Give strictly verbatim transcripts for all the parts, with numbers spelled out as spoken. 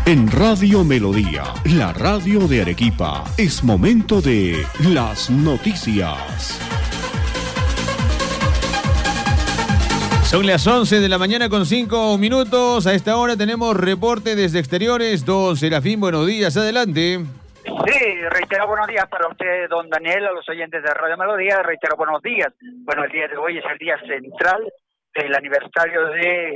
En Radio Melodía, la radio de Arequipa, es momento de las noticias. Son las once de la mañana con cinco minutos. A esta hora tenemos reporte desde exteriores. Don Serafín, buenos días, adelante. Sí, reitero buenos días para usted, don Daniel, a los oyentes de Radio Melodía, reitero buenos días. Bueno, el día de hoy es el día central del aniversario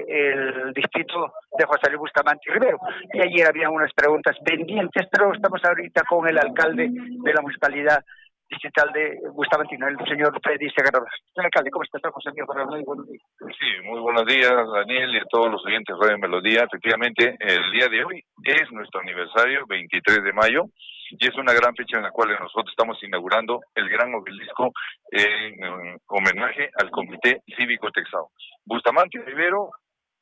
del distrito de José Luis Bustamante Rivero. Y ayer había unas preguntas pendientes, pero estamos ahorita con el alcalde de la municipalidad distrital de Bustamantino, el señor Freddy Segarra. Señor alcalde, ¿cómo está? José Luis, muy buenos días. Sí, muy buenos días, Daniel, y a todos los oyentes de Radio Melodía. Efectivamente, el día de hoy es nuestro aniversario, veintitrés de mayo, y es una gran fecha en la cual nosotros estamos inaugurando el gran obelisco en, en homenaje al Comité Cívico Texao. Bustamante Rivero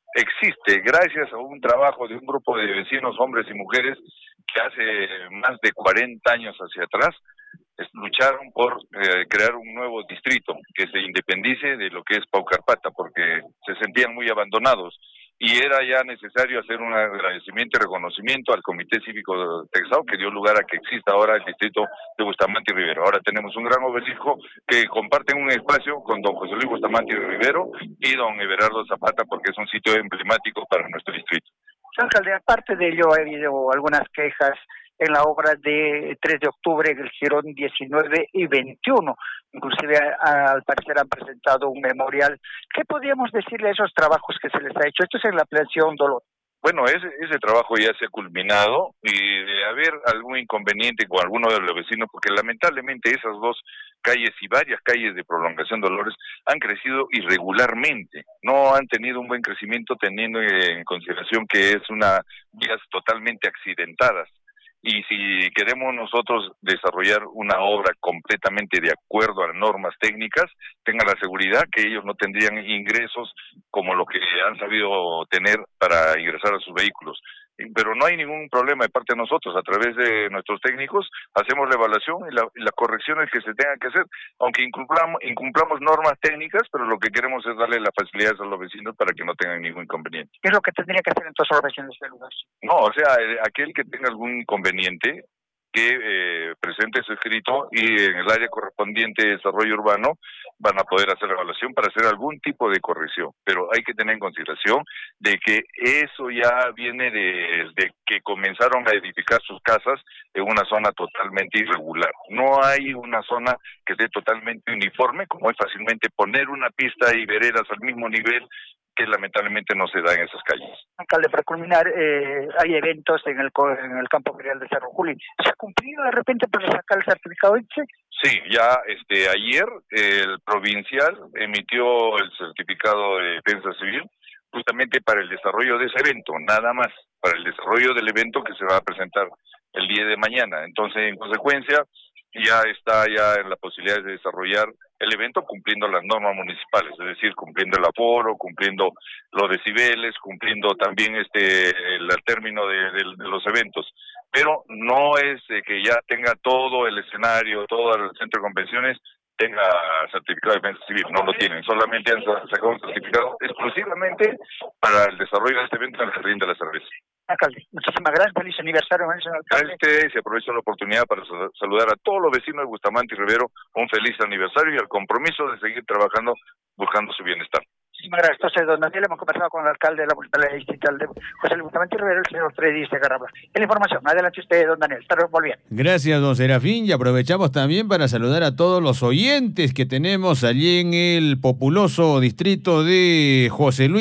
existe gracias a un trabajo de un grupo de vecinos, hombres y mujeres, que hace más de cuarenta años hacia atrás lucharon por eh, crear un nuevo distrito que se independice de lo que es Paucarpata, porque se sentían muy abandonados y era ya necesario hacer un agradecimiento y reconocimiento al Comité Cívico de Texao, que dio lugar a que exista ahora el distrito de Bustamante Rivero. Ahora tenemos un gran obelisco que comparten un espacio con don José Luis Bustamante Rivero y don Everardo Zapata, porque es un sitio emblemático para nuestro distrito. Alcalde, aparte de ello, ha habido algunas quejas en la obra de tres de octubre, el Girón diecinueve y veintiuno. Inclusive, a, al parecer, han presentado un memorial. ¿Qué podríamos decirle a esos trabajos que se les ha hecho? Esto es en la ampliación Dolor. Bueno, ese, ese trabajo ya se ha culminado y de haber algún inconveniente con alguno de los vecinos, porque lamentablemente esas dos calles y varias calles de prolongación Dolores han crecido irregularmente, no han tenido un buen crecimiento teniendo en consideración que es una vías totalmente accidentadas. Y si queremos nosotros desarrollar una obra completamente de acuerdo a las normas técnicas, tengan la seguridad que ellos no tendrían ingresos como lo que han sabido tener para ingresar a sus vehículos. Pero no hay ningún problema de parte de nosotros. A través de nuestros técnicos hacemos la evaluación y, la, y las correcciones que se tengan que hacer, aunque incumplamos, incumplamos normas técnicas, pero lo que queremos es darle las facilidades a los vecinos para que no tengan ningún inconveniente. ¿Qué es lo que tendría que hacer entonces los vecinos del lugar? No, o sea, aquel que tenga algún inconveniente, que eh, presente su escrito y en el área correspondiente de desarrollo urbano van a poder hacer la evaluación para hacer algún tipo de corrección, pero hay que tener en consideración de que eso ya viene desde que comenzaron a edificar sus casas en una zona totalmente irregular. No hay una zona que esté totalmente uniforme, como es fácilmente poner una pista y veredas al mismo nivel, que lamentablemente no se da en esas calles. Alcalde, para culminar, eh, hay eventos en el en el campo ferial de Cerro Juli. ¿Se ha cumplido de repente para sacar el certificado I T S E? Sí, ya este ayer el provincial emitió el certificado de defensa civil justamente para el desarrollo de ese evento, nada más, para el desarrollo del evento que se va a presentar el día de mañana. Entonces, en consecuencia, ya está ya en la posibilidad de desarrollar el evento cumpliendo las normas municipales, es decir, cumpliendo el aforo, cumpliendo los decibeles, cumpliendo también este el término de, de, de los eventos. Pero no es eh, que ya tenga todo el escenario, todo el centro de convenciones tenga certificado de defensa civil, no lo tienen, solamente han sacado un certificado exclusivamente para el desarrollo de este evento en el Jardín de la Cerveza. Alcalde, muchísimas gracias, feliz aniversario, señor alcalde. Este se aprovecha la oportunidad para saludar a todos los vecinos de Bustamante y Rivero, un feliz aniversario y el compromiso de seguir trabajando buscando su bienestar. Muchísimas gracias. Entonces, don Daniel, hemos conversado con el alcalde de la municipalidad distrital de José Luis Bustamante y Rivero, el señor Freddy Segarra. En la información, adelante usted, don Daniel, estamos volviendo. Gracias, don Serafín, y aprovechamos también para saludar a todos los oyentes que tenemos allí en el populoso distrito de José Luis.